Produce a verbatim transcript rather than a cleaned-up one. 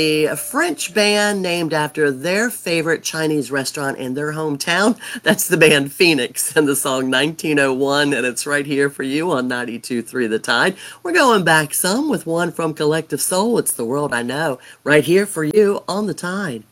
A French band named after their favorite Chinese restaurant in their hometown. That's the band Phoenix and the song nineteen oh one, and it's right here for you on ninety-two point three The Tide. We're going back some with one from Collective Soul. It's The World I Know, right here for you on The Tide.